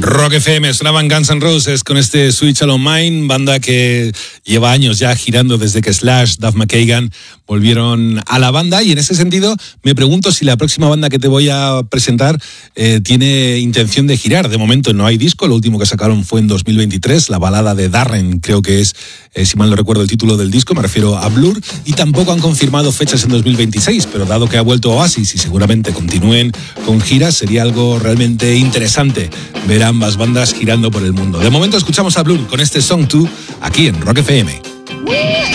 Rock FM, sonaban Guns N' Roses con este Sweet Child O' Mine, banda que lleva años ya girando desde que Slash, Duff McKagan volvieron a la banda, y en ese sentido me pregunto si la próxima banda que te voy a presentar tiene intención de girar. De momento no hay disco, lo último que sacaron fue en 2023, la balada de Darren, creo que es, si mal no recuerdo el título del disco, me refiero a Blur, y tampoco han confirmado fechas en 2026, pero dado que ha vuelto Oasis y seguramente continúen con giras, sería algo realmente interesante ver a ambas bandas girando por el mundo. De momento escuchamos a Blur con este Song 2 aquí en Rock FM.